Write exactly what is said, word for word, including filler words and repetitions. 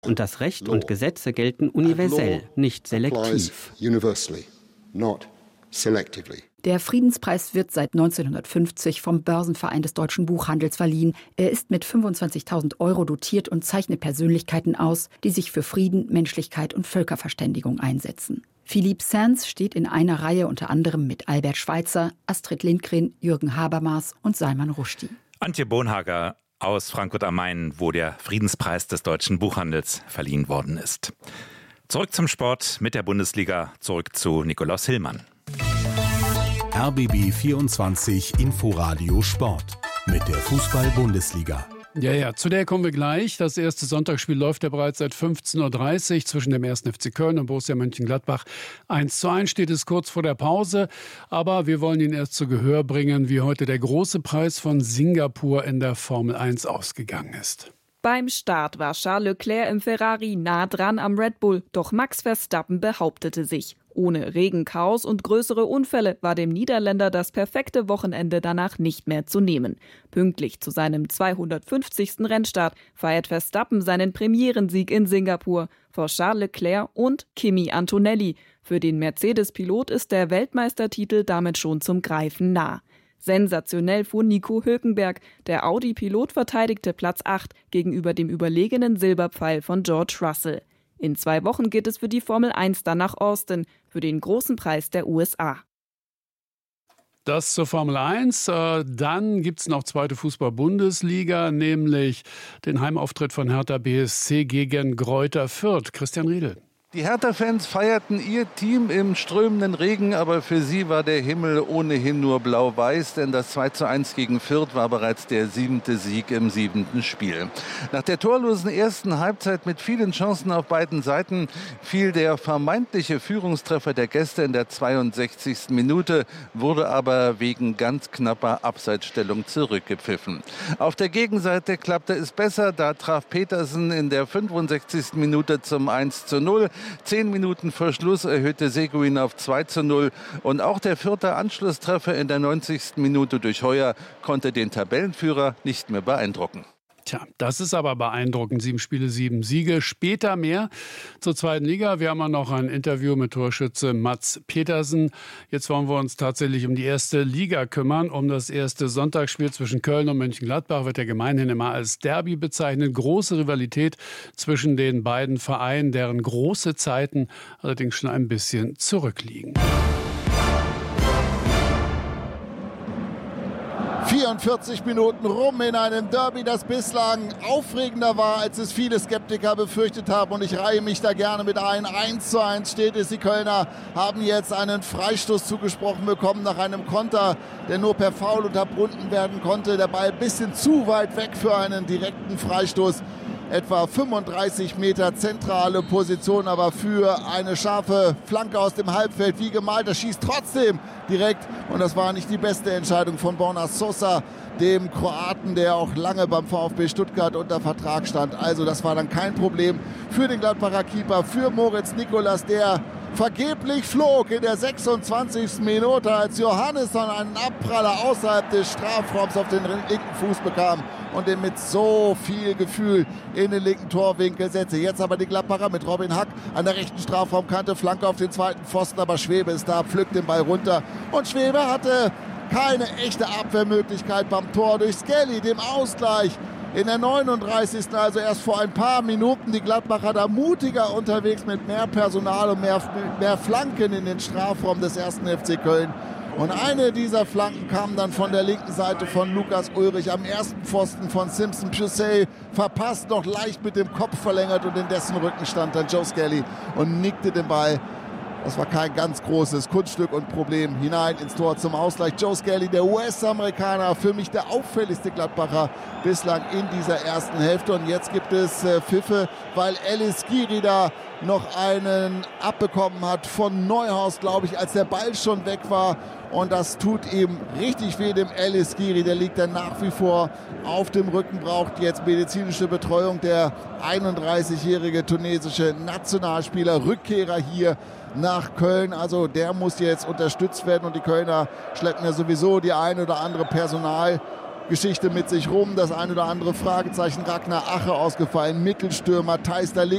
Und das Recht und Gesetze gelten universell, nicht selektiv. Der Friedenspreis wird seit neunzehnhundertfünfzig vom Börsenverein des deutschen Buchhandels verliehen. Er ist mit fünfundzwanzigtausend Euro dotiert und zeichnet Persönlichkeiten aus, die sich für Frieden, Menschlichkeit und Völkerverständigung einsetzen. Philippe Sands steht in einer Reihe unter anderem mit Albert Schweitzer, Astrid Lindgren, Jürgen Habermas und Salman Rushdie. Antje Bonhager aus Frankfurt am Main, wo der Friedenspreis des deutschen Buchhandels verliehen worden ist. Zurück zum Sport mit der Bundesliga, zurück zu Nikolaus Hillmann. R B B vierundzwanzig Inforadio Sport mit der Fußball-Bundesliga. Ja, ja, zu der kommen wir gleich. Das erste Sonntagsspiel läuft ja bereits seit fünfzehn Uhr dreißig zwischen dem ersten F C Köln und Borussia Mönchengladbach. eins zu eins steht es kurz vor der Pause. Aber wir wollen Ihnen erst zu Gehör bringen, wie heute der große Preis von Singapur in der Formel eins ausgegangen ist. Beim Start war Charles Leclerc im Ferrari nah dran am Red Bull, doch Max Verstappen behauptete sich. Ohne Regenchaos und größere Unfälle war dem Niederländer das perfekte Wochenende danach nicht mehr zu nehmen. Pünktlich zu seinem zweihundertfünfzigsten Rennstart feiert Verstappen seinen Premierensieg in Singapur vor Charles Leclerc und Kimi Antonelli. Für den Mercedes-Pilot ist der Weltmeistertitel damit schon zum Greifen nah. Sensationell fuhr Nico Hülkenberg. Der Audi-Pilot verteidigte Platz acht gegenüber dem überlegenen Silberpfeil von George Russell. In zwei Wochen geht es für die Formel eins dann nach Austin, für den großen Preis der U S A. Das zur Formel eins. Dann gibt es noch zweite Fußball-Bundesliga, nämlich den Heimauftritt von Hertha B S C gegen Greuther Fürth. Christian Riedel. Die Hertha-Fans feierten ihr Team im strömenden Regen, aber für sie war der Himmel ohnehin nur blau-weiß, denn das zwei zu eins gegen Fürth war bereits der siebte Sieg im siebten Spiel. Nach der torlosen ersten Halbzeit mit vielen Chancen auf beiden Seiten fiel der vermeintliche Führungstreffer der Gäste in der zweiundsechzigsten Minute, wurde aber wegen ganz knapper Abseitsstellung zurückgepfiffen. Auf der Gegenseite klappte es besser, da traf Petersen in der fünfundsechzigsten Minute zum eins zu null. Zehn Minuten vor Schluss erhöhte Seguin auf zwei zu null. Und auch der vierte Anschlusstreffer in der neunzigsten Minute durch Heuer konnte den Tabellenführer nicht mehr beeindrucken. Tja, das ist aber beeindruckend. Sieben Spiele, sieben Siege. Später mehr zur zweiten Liga. Wir haben ja noch ein Interview mit Torschütze Mats Petersen. Jetzt wollen wir uns tatsächlich um die erste Liga kümmern. Um das erste Sonntagsspiel zwischen Köln und Mönchengladbach wird ja gemeinhin immer als Derby bezeichnet. Große Rivalität zwischen den beiden Vereinen, deren große Zeiten allerdings schon ein bisschen zurückliegen. vierundvierzig Minuten rum in einem Derby, das bislang aufregender war, als es viele Skeptiker befürchtet haben. Und ich reihe mich da gerne mit ein. eins zu eins steht es. Die Kölner haben jetzt einen Freistoß zugesprochen bekommen nach einem Konter, der nur per Foul unterbunden werden konnte. Der Ball ein bisschen zu weit weg für einen direkten Freistoß. Etwa fünfunddreißig Meter zentrale Position, aber für eine scharfe Flanke aus dem Halbfeld wie gemalt. Das schießt trotzdem direkt und das war nicht die beste Entscheidung von Borna Sosa, dem Kroaten, der auch lange beim VfB Stuttgart unter Vertrag stand. Also das war dann kein Problem für den Gladbacher Keeper, für Moritz Nicolas, der vergeblich flog in der sechsundzwanzigsten Minute, als Johannesson einen Abpraller außerhalb des Strafraums auf den linken Fuß bekam und den mit so viel Gefühl in den linken Torwinkel setzte. Jetzt aber die Gladbacher mit Robin Hack an der rechten Strafraumkante, Flanke auf den zweiten Pfosten, aber Schwebe ist da, pflückt den Ball runter und Schwebe hatte keine echte Abwehrmöglichkeit beim Tor durch Skelly, dem Ausgleich. In der neununddreißigsten also erst vor ein paar Minuten, die Gladbacher da mutiger unterwegs mit mehr Personal und mehr, mehr Flanken in den Strafraum des ersten F C Köln. Und eine dieser Flanken kam dann von der linken Seite von Lukas Ulrich am ersten Pfosten von Simpson Pucey, verpasst, noch leicht mit dem Kopf verlängert und in dessen Rücken stand dann Joe Skelly und nickte den Ball. Das war kein ganz großes Kunststück und Problem hinein ins Tor zum Ausgleich. Joe Skelly, der U S-Amerikaner, für mich der auffälligste Gladbacher bislang in dieser ersten Hälfte. Und jetzt gibt es äh, Pfiffe, weil Elis Skiri da noch einen abbekommen hat von Neuhaus, glaube ich, als der Ball schon weg war. Und das tut ihm richtig weh, dem Elis Skiri. Der liegt dann nach wie vor auf dem Rücken, braucht jetzt medizinische Betreuung. Der einunddreißigjährige tunesische Nationalspieler, Rückkehrer hier nach Köln. Also der muss jetzt unterstützt werden. Und die Kölner schleppen ja sowieso die ein oder andere Personalgeschichte mit sich rum. Das ein oder andere Fragezeichen. Ragnar Ache ausgefallen, Mittelstürmer, Theister